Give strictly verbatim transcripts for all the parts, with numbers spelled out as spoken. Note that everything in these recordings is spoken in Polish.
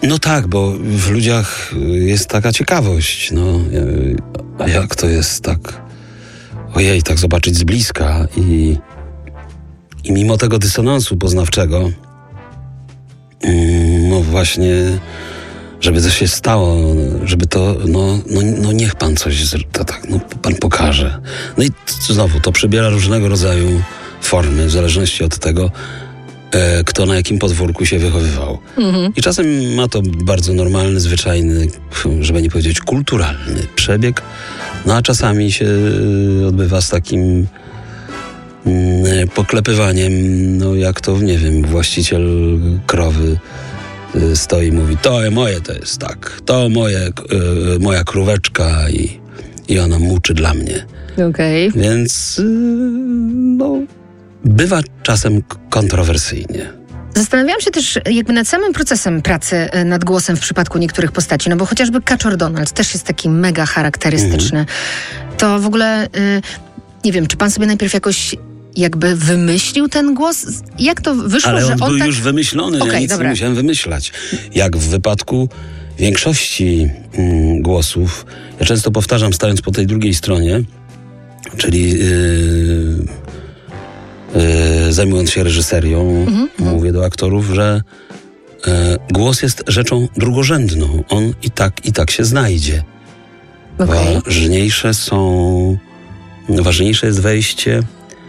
No tak, bo w ludziach jest taka ciekawość. No, a jak to jest tak, ojej, tak zobaczyć z bliska i, i mimo tego dysonansu poznawczego, no właśnie, żeby to się stało, żeby to, no, no, no niech pan coś, to tak, no pan pokaże. No i znowu, to przybiera różnego rodzaju formy, w zależności od tego, e, kto na jakim podwórku się wychowywał. Mhm. I czasem ma to bardzo normalny, zwyczajny, żeby nie powiedzieć kulturalny przebieg, no a czasami się odbywa z takim mm, poklepywaniem, no jak to, nie wiem, właściciel krowy stoi i mówi, to moje to jest tak, to moje, y, moja króweczka i, i ona muczy dla mnie. Okej. Okay. Więc y, no, bywa czasem kontrowersyjnie. Zastanawiałam się też jakby nad samym procesem pracy nad głosem w przypadku niektórych postaci, no bo chociażby Kaczor Donald też jest taki mega charakterystyczny. Mm. To w ogóle, y, nie wiem, czy pan sobie najpierw jakoś jakby wymyślił ten głos? Jak to wyszło, Ale on że on był tak... już wymyślony, okay, ja nic dobra. nie musiałem wymyślać. Jak w wypadku większości mm, głosów, ja często powtarzam, stając po tej drugiej stronie, czyli yy, yy, zajmując się reżyserią, mm-hmm. mówię do aktorów, że yy, głos jest rzeczą drugorzędną. On i tak, i tak się znajdzie. Okay. Ważniejsze są, ważniejsze jest wejście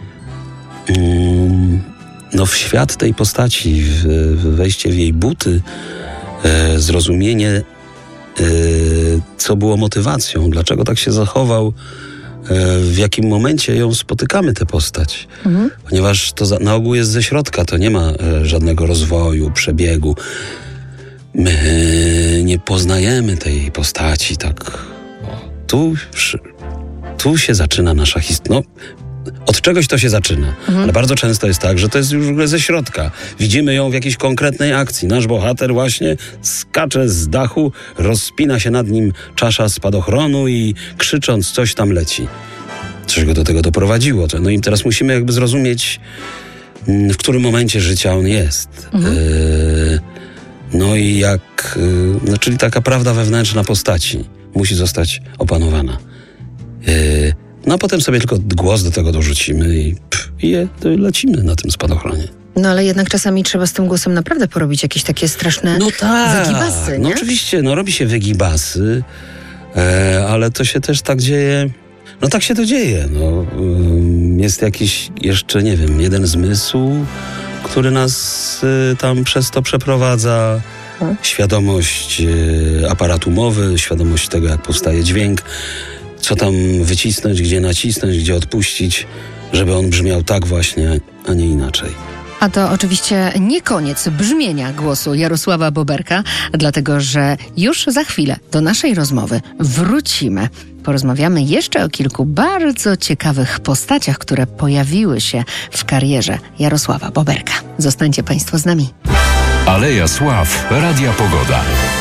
no w świat tej postaci, w, w wejście w jej buty, e, zrozumienie, e, co było motywacją, dlaczego tak się zachował, e, w jakim momencie ją spotykamy, tę postać. Mhm. Ponieważ to za, na ogół jest ze środka, to nie ma e, żadnego rozwoju, przebiegu. My nie poznajemy tej postaci tak. O, tu, tu się zaczyna nasza historia. No, od czegoś to się zaczyna, mhm. ale bardzo często jest tak, że to jest już w ogóle ze środka. Widzimy ją w jakiejś konkretnej akcji. Nasz bohater właśnie skacze z dachu, rozpina się nad nim czasza spadochronu i krzycząc coś tam leci. Coś go do tego doprowadziło. No i teraz musimy jakby zrozumieć, w którym momencie życia on jest. Mhm. Yy, no i jak... Yy, no czyli taka prawda wewnętrzna postaci musi zostać opanowana. Yy, No a potem sobie tylko głos do tego dorzucimy i, pff, i je, lecimy na tym spadochronie. No ale jednak czasami trzeba z tym głosem naprawdę porobić jakieś takie straszne no tak, wygibasy, nie? No oczywiście, no robi się wygibasy, e, ale to się też tak dzieje, no tak się to dzieje. No, y, jest jakiś jeszcze, nie wiem, jeden zmysł, który nas y, tam przez to przeprowadza. Hmm. Świadomość y, aparatu mowy, świadomość tego, jak powstaje dźwięk, co tam wycisnąć, gdzie nacisnąć, gdzie odpuścić, żeby on brzmiał tak właśnie, a nie inaczej. A to oczywiście nie koniec brzmienia głosu Jarosława Boberka, dlatego że już za chwilę do naszej rozmowy wrócimy. Porozmawiamy jeszcze o kilku bardzo ciekawych postaciach, które pojawiły się w karierze Jarosława Boberka. Zostańcie Państwo z nami. Aleja Sław, Radia Pogoda.